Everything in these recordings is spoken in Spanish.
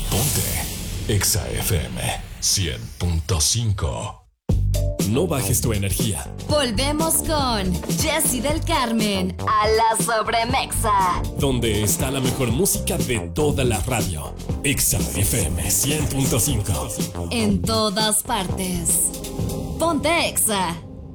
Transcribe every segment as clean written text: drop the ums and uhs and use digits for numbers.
Ponte Exa FM 100.5. No bajes tu energía. Volvemos con Jessy del Carmen a la Sobremexa, Donde está la mejor música de toda la radio. Exa FM 100.5. en todas partes. Ponte Exa.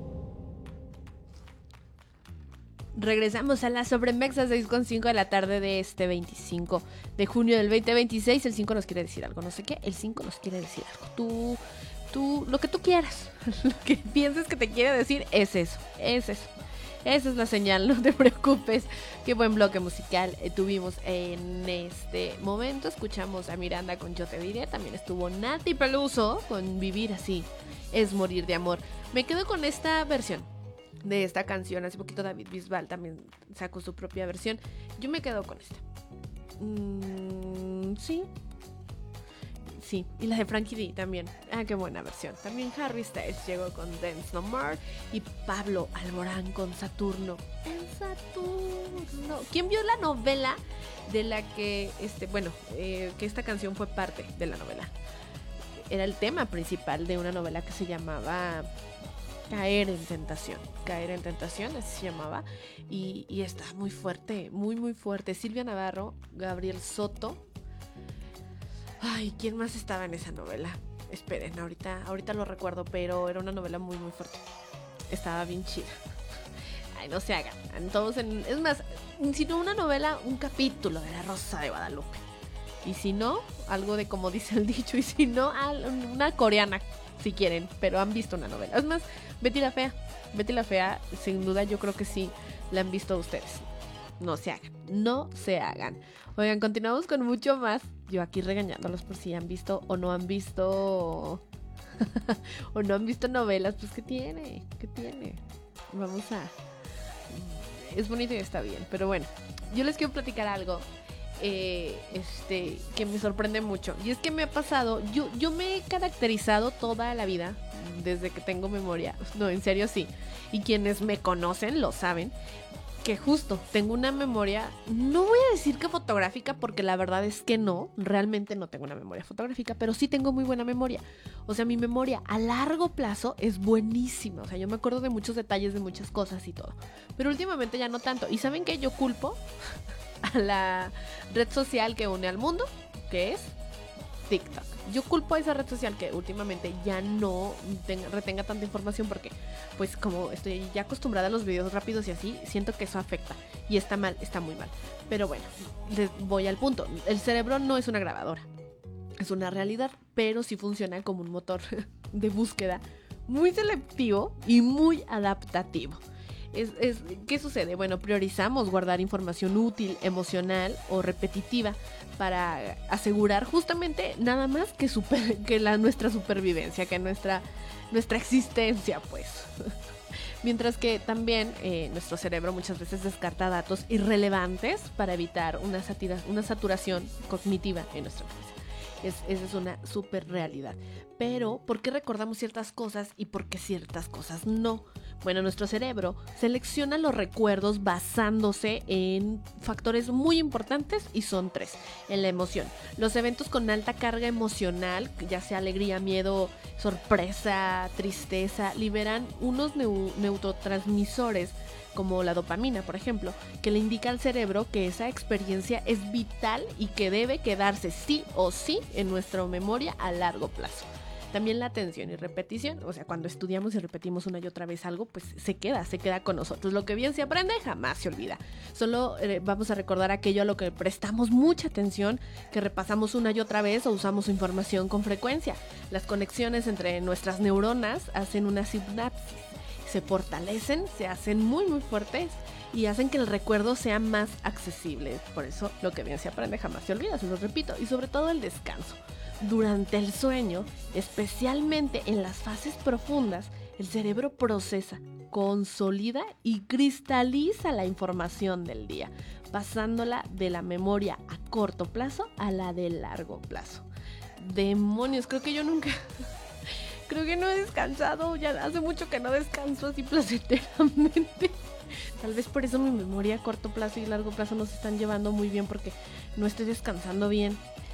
Regresamos a la Sobremexa 6:05 de la tarde de este 25 de junio del 2026. El 5 nos quiere decir algo, no sé qué. El 5 nos quiere decir algo. Tú, lo que tú quieras, lo que pienses que te quiere decir es eso. Esa es la señal, no te preocupes. Qué buen bloque musical tuvimos en este momento. Escuchamos a Miranda con Yo Te Diré. También estuvo Nati Peluso con Vivir Así es Morir de Amor. Me quedo con esta versión de esta canción. Hace poquito David Bisbal también sacó su propia versión. Yo me quedo con esta. Sí, y la de Frankie D también. Qué buena versión. También Harry Styles llegó con Dance No More. Y Pablo Alborán con Saturno. En Saturno. ¿Quién vio la novela de la que, que esta canción fue parte de la novela? Era el tema principal de una novela que se llamaba Caer en Tentación. Caer en Tentación, así se llamaba. Y está muy fuerte, muy muy fuerte. Silvia Navarro, Gabriel Soto. Ay, ¿quién más estaba en esa novela? Esperen, ahorita lo recuerdo, pero era una novela muy muy fuerte. Estaba bien chida. Ay, no se hagan. Entonces, es más, si no una novela, un capítulo de La Rosa de Guadalupe. Y si no, algo de como dice el dicho. Y si no, una coreana, si quieren, pero han visto una novela. Es más, Betty la Fea. Betty la Fea, sin duda, yo creo que sí la han visto ustedes. No se hagan. Oigan, continuamos con mucho más. Yo aquí regañándolos por si han visto o no han visto o no han visto novelas. Pues ¿qué tiene? Es bonito y está bien. Pero bueno, yo les quiero platicar algo que me sorprende mucho. Y es que me ha pasado, yo me he caracterizado toda la vida, desde que tengo memoria. No, en serio sí. Y quienes me conocen lo saben, que justo tengo una memoria, no voy a decir que fotográfica, porque la verdad es que no, realmente no tengo una memoria fotográfica, pero sí tengo muy buena memoria. O sea, mi memoria a largo plazo es buenísima. O sea, yo me acuerdo de muchos detalles, de muchas cosas y todo. Pero últimamente ya no tanto. ¿Y saben qué? Yo culpo a la red social que une al mundo, que es TikTok. Yo culpo a esa red social que últimamente ya no retenga tanta información, porque pues como estoy ya acostumbrada a los videos rápidos y así, siento que eso afecta y está mal, está muy mal. Pero bueno, les voy al punto. El cerebro no es una grabadora, es una realidad, pero sí funciona como un motor de búsqueda muy selectivo y muy adaptativo. ¿Qué sucede? Bueno, priorizamos guardar información útil, emocional o repetitiva para asegurar justamente nada más que nuestra supervivencia, que nuestra existencia, pues. Mientras que también nuestro cerebro muchas veces descarta datos irrelevantes para evitar una saturación cognitiva en nuestra cabeza. Esa es una super realidad. Pero, ¿por qué recordamos ciertas cosas y por qué ciertas cosas no? Bueno, nuestro cerebro selecciona los recuerdos basándose en factores muy importantes, y son 3. En la emoción. Los eventos con alta carga emocional, ya sea alegría, miedo, sorpresa, tristeza, liberan unos neurotransmisores como la dopamina, por ejemplo, que le indica al cerebro que esa experiencia es vital y que debe quedarse sí o sí en nuestra memoria a largo plazo. También la atención y repetición, o sea, cuando estudiamos y repetimos una y otra vez algo, pues se queda con nosotros. Lo que bien se aprende jamás se olvida. Solo vamos a recordar aquello a lo que prestamos mucha atención, que repasamos una y otra vez o usamos información con frecuencia. Las conexiones entre nuestras neuronas hacen una sinapsis. Se fortalecen, se hacen muy muy fuertes y hacen que el recuerdo sea más accesible. Por eso lo que bien se aprende jamás se olvida, se lo repito. Y sobre todo el descanso. Durante el sueño, especialmente en las fases profundas, el cerebro procesa, consolida y cristaliza la información del día, pasándola de la memoria a corto plazo a la de largo plazo. Demonios, creo que yo nunca... Creo que no he descansado, ya hace mucho que no descanso así placenteramente. Tal vez por eso mi memoria a corto plazo y largo plazo no se están llevando muy bien, porque no estoy descansando bien.